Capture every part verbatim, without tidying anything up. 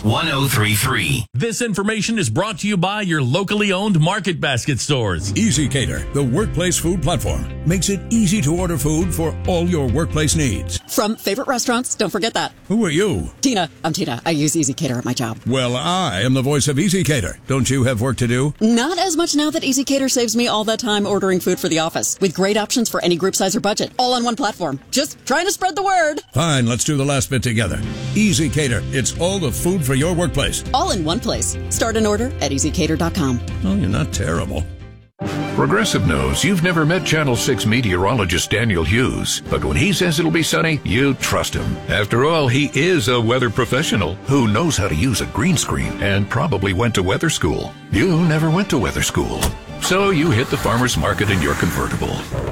one oh three point three. This information is brought to you by your locally owned Market Basket stores. EasyCater, the workplace food platform, makes it easy to order food for all your workplace needs. From favorite restaurants, don't forget that. Who are you? Tina. I'm Tina. I use EasyCater at my job. Well, I am the voice of EasyCater. Don't you have work to do? Not as much now that EasyCater saves me all that time ordering food for the office. With great options for any group size or budget. All on one platform. Just trying to spread the word. Fine, let's do the last bit together. EasyCater. It's all the food for your workplace. All in one place. Start an order at easy cater dot com. Oh, you're not terrible. Progressive knows you've never met Channel six meteorologist Daniel Hughes, but when he says it'll be sunny, you trust him. After all, he is a weather professional who knows how to use a green screen and probably went to weather school. You never went to weather school, so you hit the farmer's market in your convertible.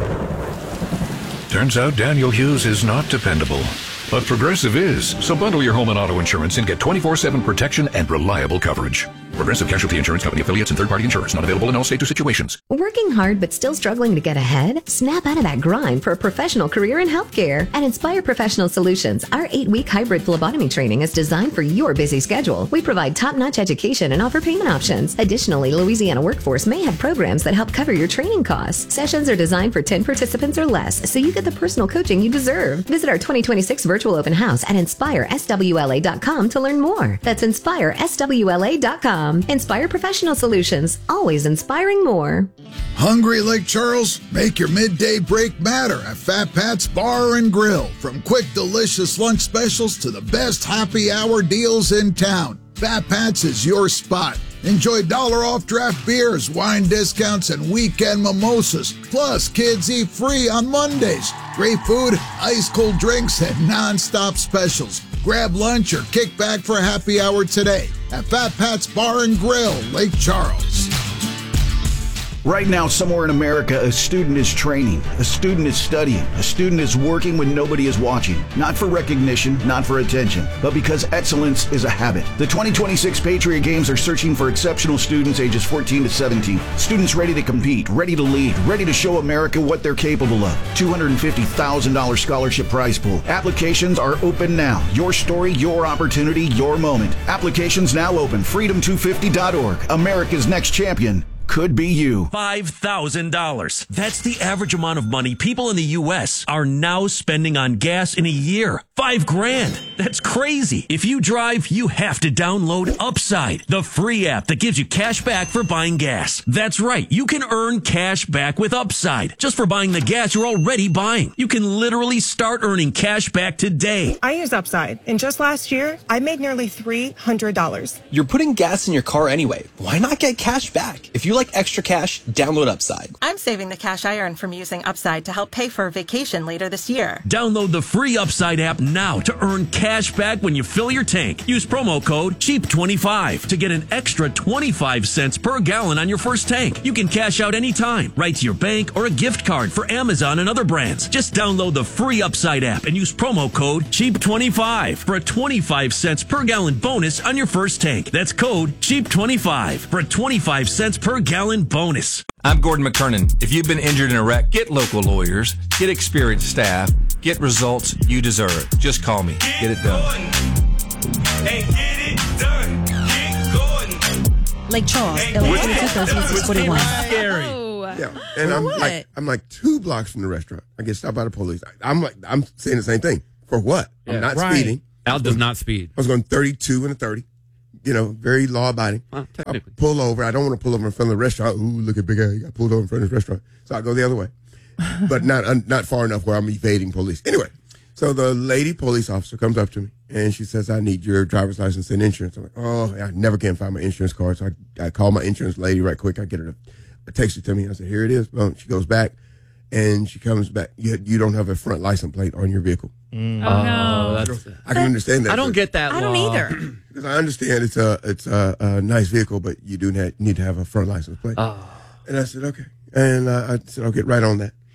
Turns out Daniel Hughes is not dependable. But Progressive is, so bundle your home and auto insurance and get twenty-four seven protection and reliable coverage. Progressive Casualty Insurance Company affiliates and third-party insurers not available in all states or situations. Working hard but still struggling to get ahead? Snap out of that grind for a professional career in healthcare. At Inspire Professional Solutions, our eight-week hybrid phlebotomy training is designed for your busy schedule. We provide top-notch education and offer payment options. Additionally, Louisiana Workforce may have programs that help cover your training costs. Sessions are designed for ten participants or less, so you get the personal coaching you deserve. Visit our twenty twenty-six virtual open house at inspire s w l a dot com to learn more. That's inspire s w l a dot com. Inspire Professional Solutions, always inspiring more. Hungry Lake Charles? Make your midday break matter at Fat Pat's Bar and Grill. From quick, delicious lunch specials to the best happy hour deals in town, Fat Pat's is your spot. Enjoy dollar off draft beers, wine discounts, and weekend mimosas. Plus, kids eat free on Mondays. Great food, ice cold drinks, and non-stop specials. Grab lunch or kick back for a happy hour today at Fat Pat's Bar and Grill, Lake Charles. Right now, somewhere in America, a student is training, a student is studying, a student is working when nobody is watching. Not for recognition, not for attention, but because excellence is a habit. The twenty twenty-six Patriot Games are searching for exceptional students ages fourteen to seventeen. Students ready to compete, ready to lead, ready to show America what they're capable of. two hundred fifty thousand dollars scholarship prize pool. Applications are open now. Your story, your opportunity, your moment. Applications now open. freedom two fifty dot org. America's next champion could be you. five thousand dollars. That's the average amount of money people in the U S are now spending on gas in a year. Five grand. That's crazy. If you drive, you have to download Upside, the free app that gives you cash back for buying gas. That's right. You can earn cash back with Upside just for buying the gas you're already buying. You can literally start earning cash back today. I use Upside, and just last year, I made nearly three hundred dollars. You're putting gas in your car anyway. Why not get cash back? If you like extra cash, download Upside. I'm saving the cash I earn from using Upside to help pay for a vacation later this year. Download the free Upside app now to earn cash back when you fill your tank. Use promo code cheap twenty-five to get an extra twenty-five cents per gallon on your first tank. You can cash out anytime, right to your bank or a gift card for Amazon and other brands. Just download the free Upside app and use promo code cheap twenty-five for a twenty-five cents per gallon bonus on your first tank. That's code cheap twenty-five for a twenty-five cents per gallon bonus. I'm Gordon McKernan. If you've been injured in a wreck, get local lawyers, get experienced staff, get results you deserve. Just call me. Get it done. And get it done. Get going. Lake Charles, L two thousand six forty-one. Scary. Yeah, and For I'm what? like, I'm like two blocks from the restaurant. I get stopped by the police. I'm like, I'm saying the same thing. For what? Yeah, I'm not right. speeding. Al does not speed. I was going thirty-two and a thirty. You know, very law abiding. Well, I pull over. I don't want to pull over in front of the restaurant. Ooh, look at Big A. He got pulled over in front of the restaurant. So I go the other way, but not uh, not far enough where I'm evading police. Anyway, so the lady police officer comes up to me and she says, "I need your driver's license and insurance." I'm like, "Oh, I never can find my insurance card." So I, I call my insurance lady right quick. I get her to, to text it to me. I said, "Here it is." Boom. She goes back and she comes back. You, you don't have a front license plate on your vehicle. Mm. Oh, no. That's, I can understand that. I don't get that I law. don't either. Because I understand it's a it's a, a nice vehicle, but you do not, need to have a front license plate. Oh. And I said, okay. And uh, I said, I'll get right on that.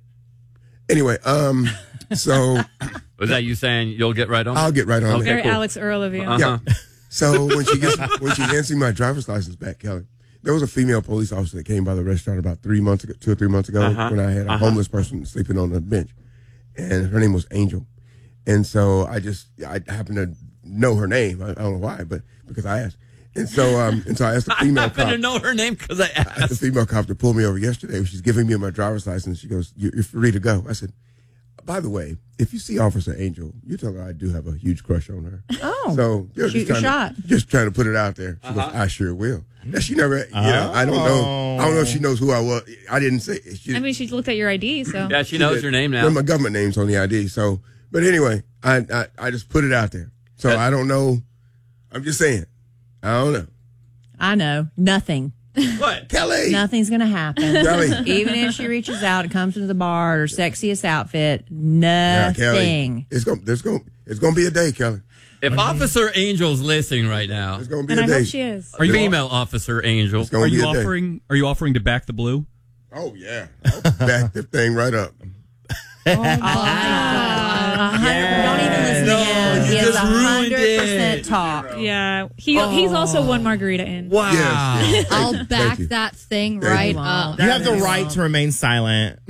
Anyway, um, so Was that you saying you'll get right on? I'll get right on Okay, that. Very cool. Alex Earl of you. Uh-huh. Yeah. So when she gets when she hands me my driver's license back, Kelly, there was a female police officer that came by the restaurant about three months ago, two or three months ago, Uh-huh. when I had a Uh-huh. homeless person sleeping on the bench, and her name was Angel. And so I just I happened to know her name. I, I don't know why, but because I asked. And so, um, and so I asked the female I happen cop. to know her name because I asked. I asked the female cop to pull me over yesterday. She's giving me my driver's license. She goes, "You're, you're free to go." I said, "By the way, if you see Officer Angel, you tell her I do have a huge crush on her." Oh, so just shoot your trying shot. To, just trying to put it out there. She Uh-huh. goes, "I sure will." Now she never, you know, I don't know. I don't know if she knows who I was. I didn't say. She, I mean, she looked at your I D, so. Yeah, she knows did. your name now. Well, my government name's on the I D. So, but anyway, I I, I just put it out there. So I don't know. I'm just saying. I don't know. I know. Nothing. What? Kelly. Nothing's going to happen. Kelly. Even if she reaches out and comes into the bar at her sexiest outfit, Yeah, Kelly. nothing. It's gonna there's gonna it's gonna be a day, Kelly. If Officer Angel's listening right now, It's gonna be And a I day. hope she is. or female Officer Angel, It's gonna Are be you a day. offering? Are you offering to back the blue? Oh yeah, I'll back the thing right up. Oh, my God. Don't even listen to him. He you is just one ruined hundred percent it. talk. Yeah. He He's also one margarita in. wow. Yes. I'll Thank back you. that thing Thank right you. up. You have the right to remain silent.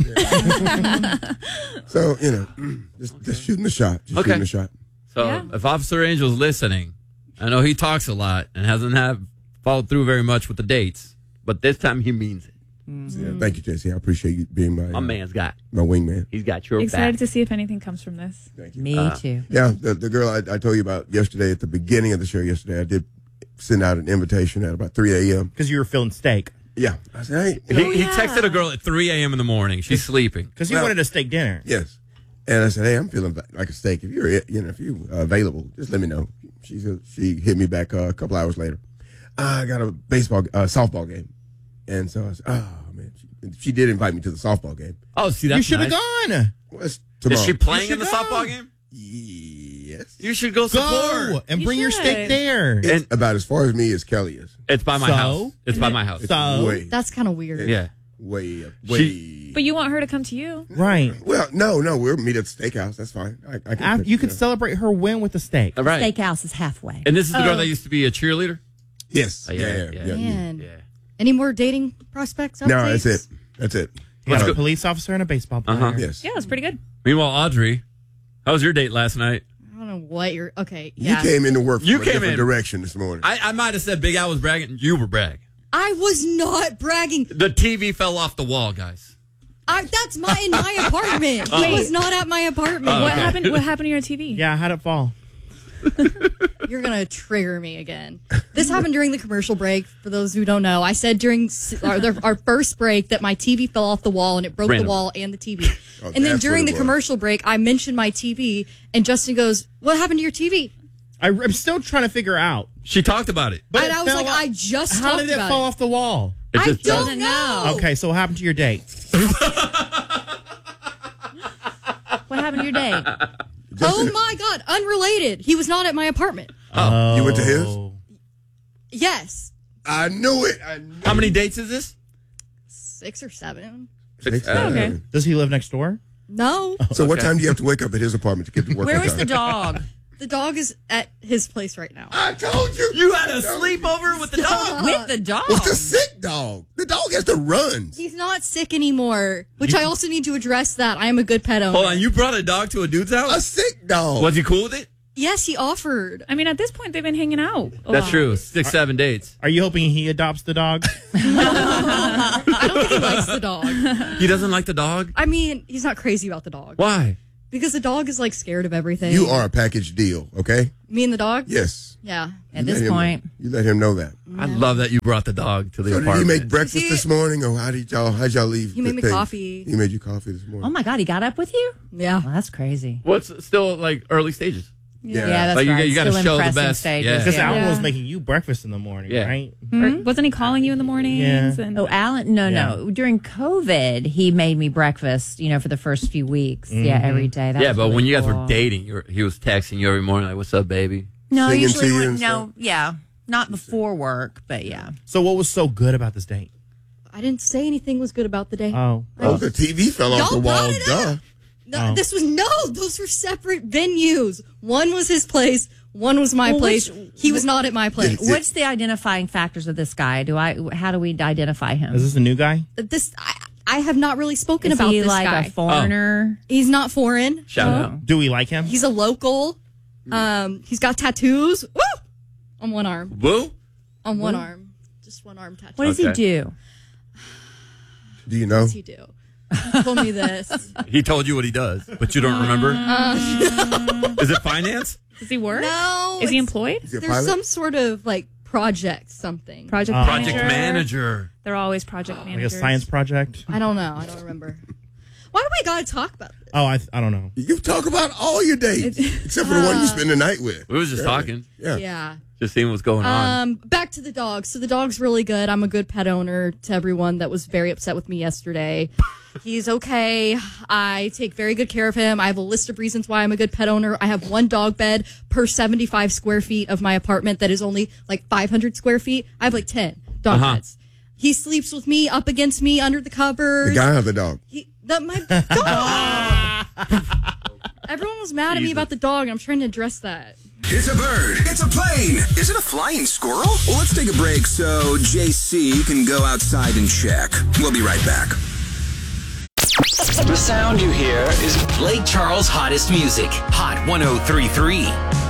So you know, just, just shooting the shot. Just Okay. shooting the shot. So Yeah. if Officer Angel's listening, I know he talks a lot and hasn't have followed through very much with the dates, but this time he means it. Yeah, thank you, J C. I appreciate you being my My uh, man's got. my wingman. He's got your Excited back. to see if anything comes from this. Thank you. Me Uh, too. Yeah, the, the girl I, I told you about yesterday at the beginning of the show yesterday, I did send out an invitation at about three a.m. Because you were feeling steak. Yeah. I said, hey. He, he texted a girl at three a.m. in the morning. She's sleeping. Because you Well- wanted a steak dinner. Yes. And I said, hey, I'm feeling like a steak. If you're, you know, if you uh, available, just let me know. She said, she hit me back uh, a couple hours later. I got a baseball, uh, softball game. And so I said, oh, man. She, she did invite me to the softball game. Oh, see, that's You should have nice. gone. Well, it's Is tomorrow. she playing You in the should go. softball game? Yes. You should go support. Go and You bring your should. steak there. It's about as far as me as Kelly is. It's by my So? house. It's by my house. It's So? way, That's kind of weird. Yeah. way, up, way. She- But you want her to come to you. Right. Well, no, no, we'll meet at the steakhouse. That's fine. I, I can After, you could know. celebrate her win with the steak. All right. Steakhouse is halfway. And this is the girl Oh. that used to be a cheerleader? Yes. Oh, yeah, yeah, yeah, yeah. yeah. yeah. Man. Yeah. Any more dating prospects? No, updates? that's it. That's it. You got Let's a go. police officer and a baseball player. Uh-huh. Yes. Yeah, it's pretty good. Meanwhile, Audrey, how was your date last night? I don't know what you're. Okay. You Yeah. came into work from You a came different in- direction this morning. I, I might have said Big Al was bragging. You were bragging. I was not bragging. The T V fell off the wall, guys. I, that's my in my apartment. Oh. He was not at my apartment. What okay. happened? What happened to your T V? Yeah, how'd it fall? You're gonna trigger me again. This happened during the commercial break. For those who don't know, I said during s- our, the- our first break that my T V fell off the wall and it broke Random. the wall and the T V. Oh, and then that's during what the it was. commercial break, I mentioned my T V, and Justin goes, "What happened to your T V?" I, I'm still trying to figure out. She talked about it. But and it I was fell like, off- "I just How talked did it about fall it." off the wall? It I just don't fell. know. Okay, so what happened to your date? What happened to your date? Oh my god, unrelated. He was not at my apartment. Oh, you went to his? Yes, I knew it. I knew How many dates is this? six or seven. Six, Uh, seven. okay. Does he live next door? No, So what Okay. time do you have to wake up at his apartment to get to work? Where on was time? the dog? the dog is at his place right now. I told you. You had a sleepover with the dog. With the dog. What's the sick dog? The dog has to run. He's not sick anymore, which I also need to address that. I am a good pet owner. Hold on, you brought a dog to a dude's A house? sick dog. Was he cool with it? Yes, he offered. I mean, at this point, they've been hanging out. a That's lot. true. Six, seven dates. Are you hoping he adopts the dog? I don't think he likes the dog. He doesn't like the dog? I mean, he's not crazy about the dog. Why? Because the dog is like scared of everything. You are a package deal, okay? Me and the dog? Yes. Yeah. At You this let him- point. you let him know that. I love that you brought the dog to the So did he apartment. make breakfast See- this morning, or how did y'all? How'd y'all leave? He made the me thing? coffee. He made you coffee this morning. Oh my God, he got up with you? Yeah. Well, that's crazy. What's still like early stages? Yeah. Yeah, that's Like, you right. got- you gotta Still show the impressing best. stages. Yeah. Because Yeah. Alan was Yeah. making you breakfast in the morning, Yeah. right? Or wasn't he calling you in the mornings? Yeah. And Oh, Alan, no, Yeah. no. During COVID, he made me breakfast, you know, for the first few weeks. Yeah, every day. That yeah, was but really when you guys cool. were dating, you were, he was texting you every morning, like, what's up, baby? No, Singing usually to you when, and no, stuff? yeah. Not before work, but yeah. So what was so good about this date? I didn't say anything was good about the day. Oh. Oh, the T V fell off Y'all the wall. brought it Duh. up. No, Oh. this was no. Those were separate venues. One was his place. One was my Well, place. which- he was not at my place. What's the identifying factors of this guy? Do I? How do we identify him? Is this a new guy? This I, I have not really spoken Is about he this like guy. a foreigner? He's not foreign. Shout out. Do we like him? He's a local. Um, he's got tattoos. Woo! On one arm. Woo? On one Woo? arm. Just one arm tattoo. What does Okay. he do? Do you know? What does he do? He told me this. He told you what he does, but you don't remember? Uh, Is it finance? Does he work? no. Is he it's- employed? Is he a There's pilot? some sort of like project something. Project Uh, manager. Project manager. They're always project Like a managers. science project? I don't know. I don't remember. Why do we gotta talk about this? Oh, I I don't know. You talk about all your dates, except for the one you spend the night with. We was just talking. Yeah. Yeah. Just seeing what's going on. Um, back to the dog. So the dog's really good. I'm a good pet owner to everyone that was very upset with me yesterday. He's okay. I take very good care of him. I have a list of reasons why I'm a good pet owner. I have one dog bed per seventy-five square feet of my apartment that is only like five hundred square feet. I have like ten dog Uh-huh. beds. He sleeps with me, up against me, under the covers. The guy or the dog? He, the, my dog. Everyone was mad at me Jesus. about the dog, and I'm trying to address that. It's a bird. It's a plane. Is it a flying squirrel? Well, let's take a break so J C can go outside and check. We'll be right back. The sound you hear is Lake Charles' hottest music. Hot one oh three point three.